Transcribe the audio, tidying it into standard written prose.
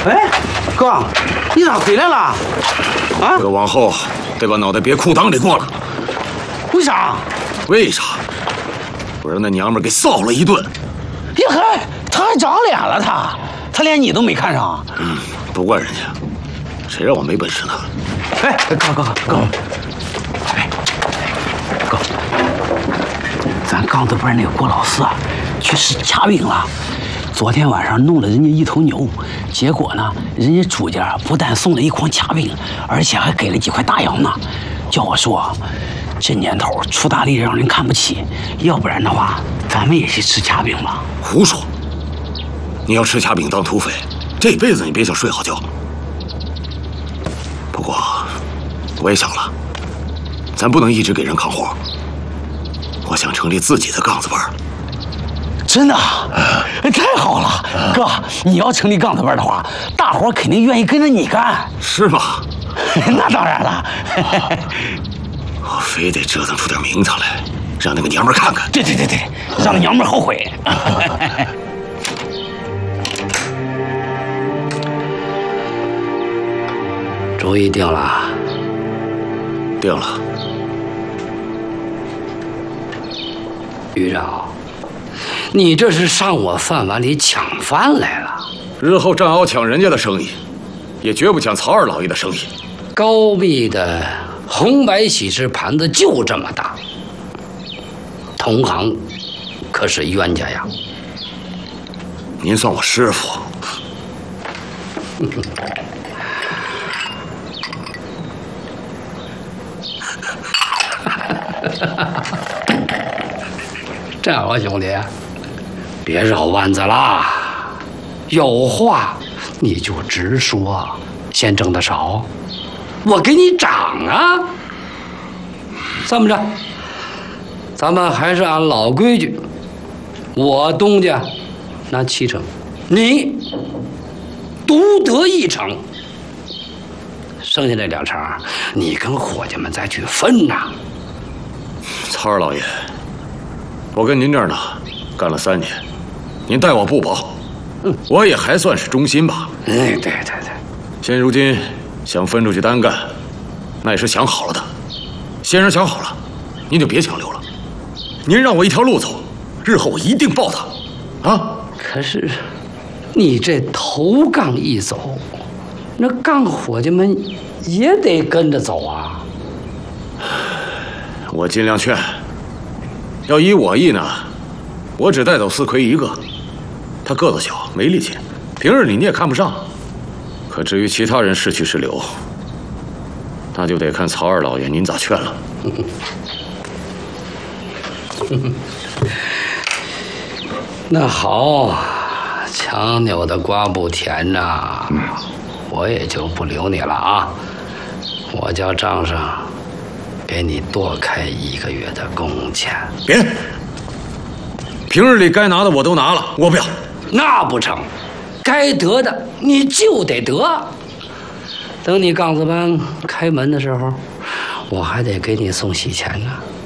哎，哥，你咋回来了？啊？ 这个往后得把脑袋别裤裆里过了。 为啥？ 为啥？我让那娘们给臊了一顿。 呀嗨，他还长脸了，他连你都没看上。 不怪人家，谁让我没本事呢？ 哎，哥，哎，哥，咱杠子班那个郭老四啊，去试掐饼了。昨天晚上弄了人家一头牛，结果呢，人家主家不但送了一筐掐饼，而且还给了几块大洋呢。叫我说，这年头出大力让人看不起，要不然的话，咱们也去吃掐饼吧。 胡说！你要吃掐饼当土匪，这辈子你别想睡好觉。不过，我也想了，咱不能一直给人扛活。我想成立自己的杠子班。 真的？太好了，哥！你要成立杠子班的话，大伙肯定愿意跟着你干。 是吗？ 那当然了。 我非得折腾出点名堂来，让那个娘们看看。 对，让那娘们后悔。主意定了。 定了。 局长，你这是上我饭碗里抢饭来了。 日后战鳌抢人家的生意，也绝不抢曹二老爷的生意。 高密的红白喜事盘子就这么大，同行可是冤家呀。 您算我师傅。 战鳌兄弟，别绕弯子啦，有话你就直说。先挣的少，我给你涨啊。这么着，咱们还是按老规矩，我东家拿7成，你独得1成，剩下那2成，你跟伙计们再去分呐。 曹二老爷，我跟您这儿呢干了3年，您待我不薄，我也还算是忠心吧。 对。 现如今想分出去单干，那也是想好了的。先生想好了，您就别强留了。您让我一条路走，日后我一定报答。啊！ 可是，你这头杠一走，那杠伙计们也得跟着走啊。 我尽量劝。要依我意呢，我只带走4魁1个。他个子小，没力气，平日里你也看不上。可至于其他人是去是留，那就得看曹二老爷您咋劝了。 那好，强扭的瓜不甜呐，我也就不留你了啊。我叫账上给你多开1个月的工钱。 别，平日里该拿的我都拿了，我不要。 那不成，该得的你就得得。等你杠子班开门的时候，我还得给你送喜钱呢。